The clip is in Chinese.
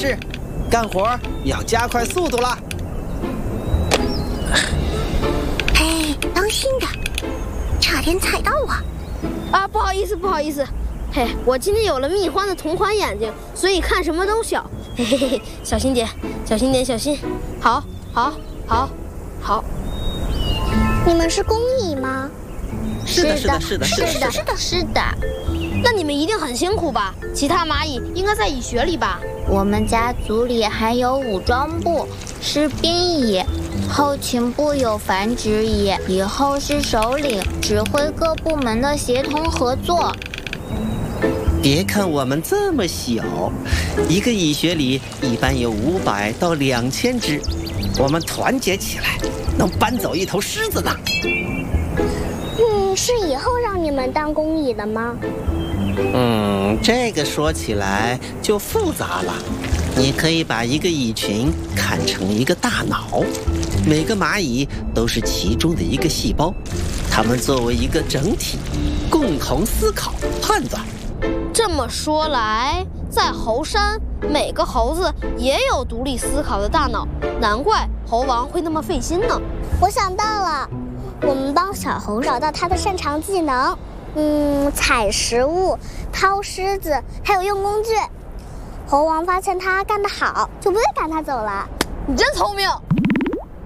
事，干活要加快速度啦。 嘿，当心点，差点踩到我。 啊，不好意思，不好意思。嘿，我今天有了蜜獾的同款眼睛，所以看什么都小。嘿嘿嘿，小心点，小心点，小心。好，好，好，好。 你们是工蚁吗？ 是的。 那你们一定很辛苦吧？其他蚂蚁应该在蚁穴里吧？ 我们家族里还有武装部、士兵蚁，后勤部有繁殖蚁，以后是首领，指挥各部门的协同合作。 别看我们这么小，一个蚁穴里一般有500到2000只，我们团结起来，能搬走一头狮子呢。 是以后让你们当工蚁的吗？ 这个说起来就复杂了。你可以把一个蚁群看成一个大脑，每个蚂蚁都是其中的一个细胞，它们作为一个整体，共同思考、判断。 这么说来，在猴山，每个猴子也有独立思考的大脑，难怪猴王会那么费心呢。 我想到了，我们帮小猴找到它的擅长技能，采食物、掏狮子，还有用工具。猴王发现它干得好，就不会赶它走了。 你真聪明。